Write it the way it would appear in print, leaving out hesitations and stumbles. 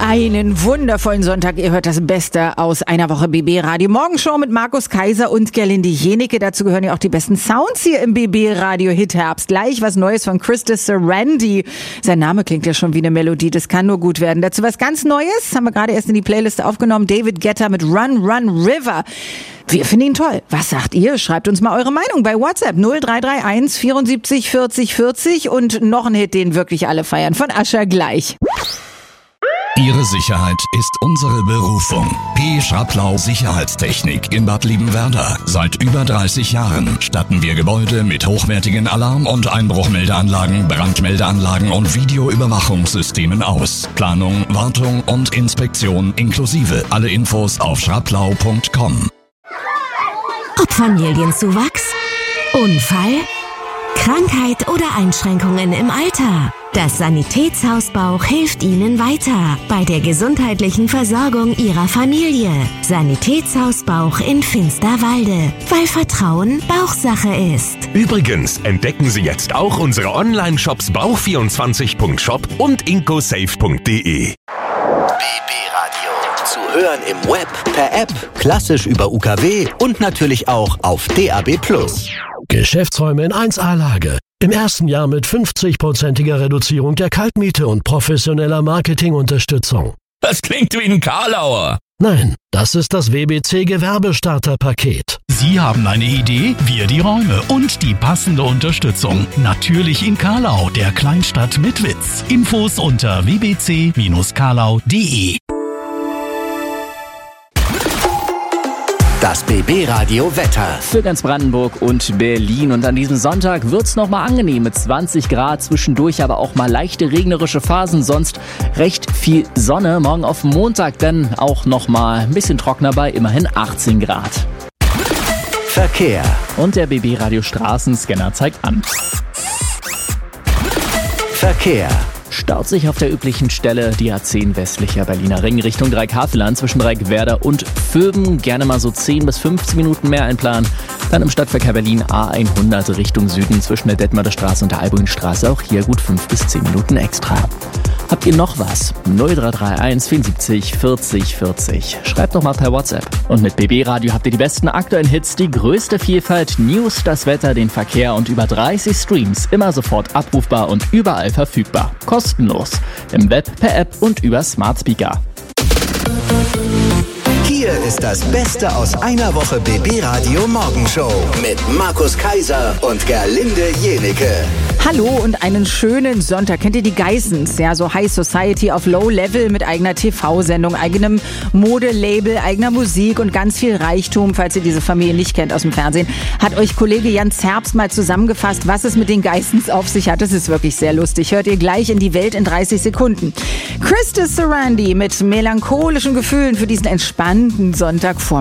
Einen wundervollen Sonntag. Ihr hört das Beste aus einer Woche BB Radio Morgenshow mit Markus Kaiser und Gerlinde Jenike. Dazu gehören ja auch die besten Sounds hier im BB Radio Hit Herbst. Gleich was Neues von Christus Sarandi. Sein Name klingt ja schon wie eine Melodie. Das kann nur gut werden. Dazu was ganz Neues. Haben wir gerade erst in die Playlist aufgenommen. David Guetta mit Run, Run, River. Wir finden ihn toll. Was sagt ihr? Schreibt uns mal eure Meinung bei WhatsApp 0331 74 40 40 und noch ein Hit, den wirklich alle feiern. Von Usher gleich. Ihre Sicherheit ist unsere Berufung. P. Schraplau Sicherheitstechnik in Bad Liebenwerda. Seit über 30 Jahren statten wir Gebäude mit hochwertigen Alarm- und Einbruchmeldeanlagen, Brandmeldeanlagen und Videoüberwachungssystemen aus. Planung, Wartung und Inspektion inklusive. Alle Infos auf schraplau.com. Ob Familienzuwachs, Unfall, Krankheit oder Einschränkungen im Alter. Das Sanitätshaus Bauch hilft Ihnen weiter bei der gesundheitlichen Versorgung Ihrer Familie. Sanitätshaus Bauch in Finsterwalde, weil Vertrauen Bauchsache ist. Übrigens entdecken Sie jetzt auch unsere Online-Shops bauch24.shop und incosafe.de. BB Radio. Zu hören im Web, per App, klassisch über UKW und natürlich auch auf DAB+. Geschäftsräume in 1A-Lage. Im ersten Jahr mit 50%iger Reduzierung der Kaltmiete und professioneller Marketingunterstützung. Das klingt wie ein Karlauer. Nein, das ist das WBC Gewerbestarterpaket. Sie haben eine Idee, wir die Räume und die passende Unterstützung. Natürlich in Karlau, der Kleinstadt mit Witz. Infos unter wbc-karlau.de. Das BB Radio Wetter. Für ganz Brandenburg und Berlin. Und an diesem Sonntag wird's nochmal angenehm mit 20 Grad. Zwischendurch aber auch mal leichte regnerische Phasen. Sonst recht viel Sonne. Morgen auf Montag dann auch nochmal ein bisschen trockener bei immerhin 18 Grad. Verkehr. Und der BB Radio Straßenscanner zeigt an. Verkehr. Staut sich auf der üblichen Stelle die A10 westlicher Berliner Ring Richtung Dreikasseland zwischen Dreieckwerder und Vöben. Gerne mal so 10 bis 15 Minuten mehr einplanen. Dann im Stadtverkehr Berlin A100 Richtung Süden zwischen der Detmolder Straße und der Albuinstraße. Auch hier gut 5 bis 10 Minuten extra. Habt ihr noch was? 0331 74 40 40. Schreibt doch mal per WhatsApp. Und mit BB Radio habt ihr die besten aktuellen Hits, die größte Vielfalt, News, das Wetter, den Verkehr und über 30 Streams. Immer sofort abrufbar und überall verfügbar. Kostenlos. Im Web, per App und über Smart Speaker. Hier ist das Beste aus einer Woche BB Radio Morgenshow mit Markus Kaiser und Gerlinde Jenike. Hallo und einen schönen Sonntag. Kennt ihr die Geissens? Ja, so High Society auf Low Level mit eigener TV-Sendung, eigenem Modelabel, eigener Musik und ganz viel Reichtum. Falls ihr diese Familie nicht kennt aus dem Fernsehen, hat euch Kollege Jan Zerbst mal zusammengefasst, was es mit den Geissens auf sich hat. Das ist wirklich sehr lustig. Hört ihr gleich in die Welt in 30 Sekunden. Christus Sarandi mit melancholischen Gefühlen für diesen entspannten Sonntagvormittag.